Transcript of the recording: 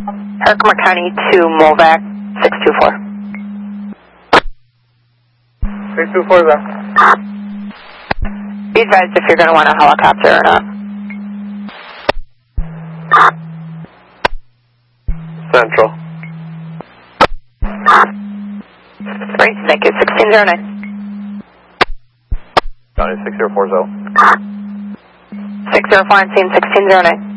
Herkimer County to Movac 624. 624 there. Be advised if you're going to want a helicopter or not. Central. Race, thank you, 1609. County 6040. 604 on scene 1609.